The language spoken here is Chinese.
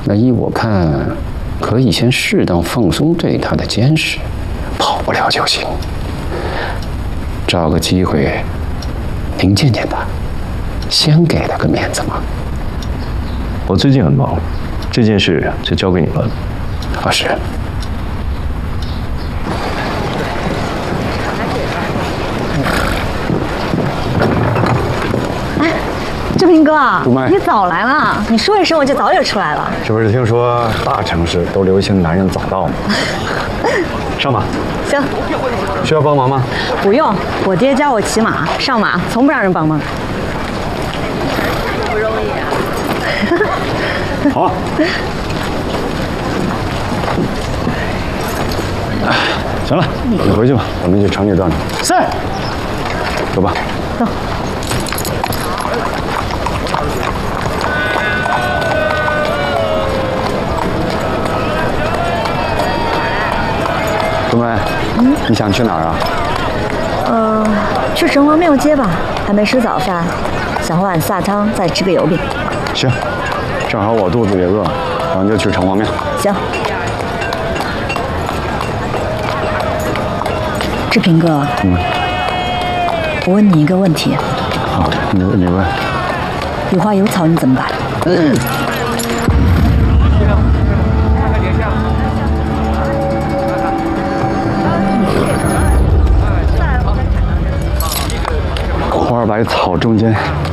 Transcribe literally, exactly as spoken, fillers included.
那依我看，可以先适当放松对他的监视，跑不了就行。找个机会，您见见他，先给他个面子嘛。 我最近很忙，这件事就交给你了。 啊，是。 哎，志平哥， 杜麦， 你早来了，你说一声我就早点出来了。 是不是听说大城市都流行男人早到吗？上马。 行。 需要帮忙吗？ 不用，我爹教我骑马上马，从不让人帮忙。不容易啊。 好。行了，你回去吧，我们去城里转转。 是。 走吧。 走。 杜梅，嗯，你想去哪儿啊？ 呃，去城隍庙街吧，还没吃早饭，想喝碗萨汤，再吃个油饼。 行，正好我肚子也饿，咱就去城隍庙。 行。志平哥，嗯，我问你一个问题。 好，你你问。 有花有草，你怎么办？嗯。 花儿百草中间